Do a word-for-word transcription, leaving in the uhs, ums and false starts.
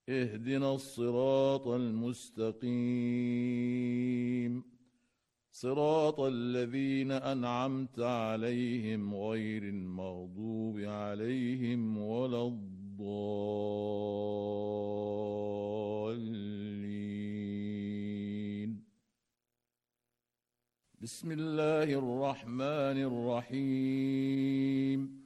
اهدنا الصراط المستقيم صراط الذين أنعمت عليهم غير المغضوب عليهم ولا الضالين. بسم الله الرحمن الرحيم.